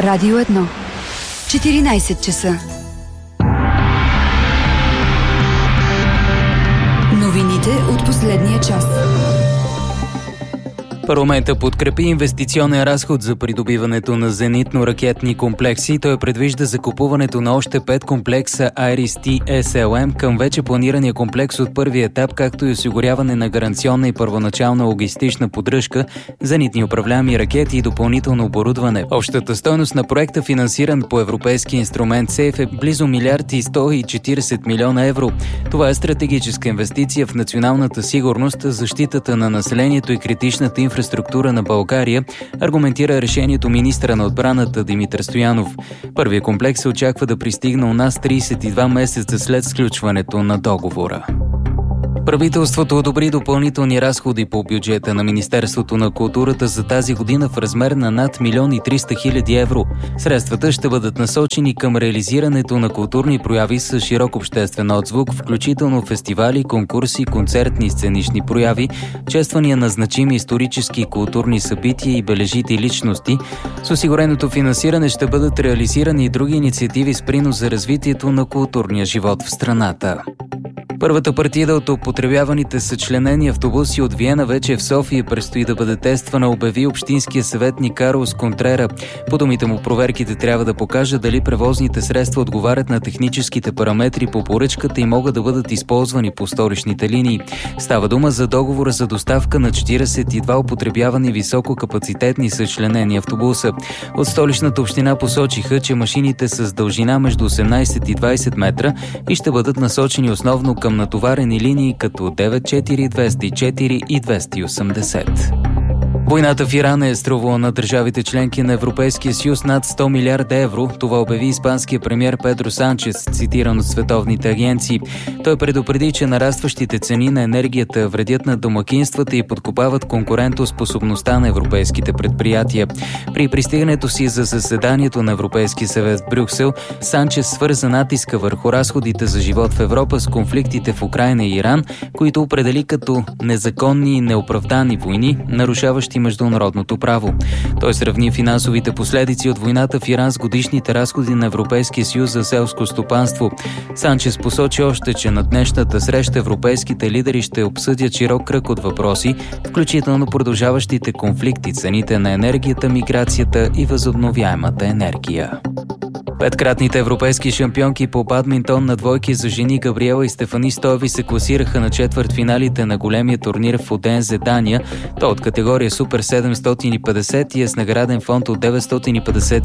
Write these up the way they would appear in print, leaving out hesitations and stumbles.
Радио 1. 14 часа. Новините от последния час. Парламентът подкрепи инвестиционен разход за придобиването на зенитно-ракетни комплекси. Той предвижда закупуването на още 5 комплекса IRIS-T SLM към вече планирания комплекс от първия етап, както и осигуряване на гаранционна и първоначална логистична поддръжка, зенитни управляеми ракети и допълнително оборудване. Общата стойност на проекта, финансиран по европейски инструмент СЕФ, е близо 1,140 милиона евро. Това е стратегическа инвестиция в националната сигурност, защитата на населението и критичната инфраструктура на България, аргументира решението министъра на отбраната Димитър Стоянов. Първият комплекс се очаква да пристигне у нас 32 месеца след сключването на договора. Правителството одобри допълнителни разходи по бюджета на Министерството на културата за тази година в размер на над 1 300 000 евро. Средствата ще бъдат насочени към реализирането на културни прояви с широк обществен отзвук, включително фестивали, конкурси, концертни и сценични прояви, чествания на значими исторически и културни събития и бележити личности. С осигуреното финансиране ще бъдат реализирани и други инициативи с принос за развитието на културния живот в страната. Първата партида от употребяваните съчленени автобуси от Виена вече е в София и предстои да бъде тествана, обяви общинския съветник Карлос Контрера. По думите му, проверките трябва да покажат дали превозните средства отговарят на техническите параметри по поръчката и могат да бъдат използвани по столичните линии. Става дума за договора за доставка на 42 употребявани висококапацитетни съчленени автобуса. От столичната община посочиха, че машините са с дължина между 18 и 20 метра и ще бъдат насочени основно към натоварени линии като 94, 204 и 280. Войната в Иран е струвала на държавите членки на Европейския съюз над 100 милиарда евро. Това обяви испанския премиер Педро Санчес, цитиран от световните агенции. Той предупреди, че нарастващите цени на енергията вредят на домакинствата и подкопават конкурентоспособността на европейските предприятия. При пристигането си за заседанието на Европейския съвет в Брюксел, Санчес свърза натиска върху разходите за живот в Европа с конфликтите в Украйна и Иран, които определи като незаконни и неоправдани войни, нарушаващи международното право. Той сравни финансовите последици от войната в Иран с годишните разходи на Европейския съюз за селско стопанство. Санчес посочи още, че на днешната среща европейските лидери ще обсъдят широк кръг от въпроси, включително продължаващите конфликти, цените на енергията, миграцията и възобновяемата енергия. Петкратните европейски шампионки по бадминтон на двойки за жени Габриела и Стефани Стоеви се класираха на четвъртфиналите на големия турнир в Одензе, Дания. То от категория Супер 750 и е с награден фонд от $950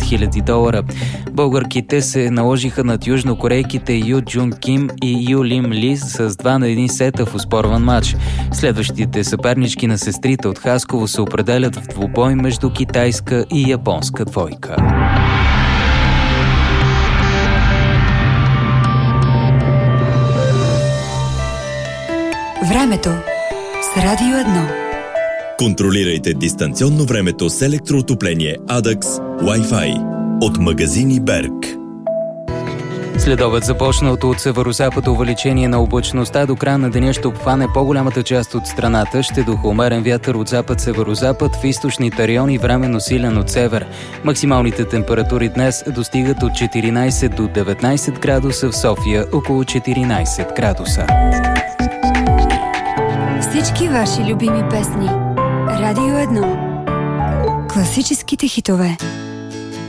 000. Българките се наложиха над южнокорейките Ю Джун Ким и Ю Лим Ли с 2-1 сета в оспорван матч. Следващите съпернички на сестрите от Хасково се определят в двубой между китайска и японска двойка. Времето с Радио 1. Контролирайте дистанционно времето с електроотопление Adax Wi-Fi от магазини Берг. Следобед започналото от северозапад увеличение на облачността до края на деня ще обхване по-голямата част от страната. Ще духа умерен вятър от запад-северозапад, в източните райони временно силен от север. Максималните температури днес достигат от 14 до 19 градуса, в София около 14 градуса. Всички ваши любими песни. Радио 1. Класическите хитове.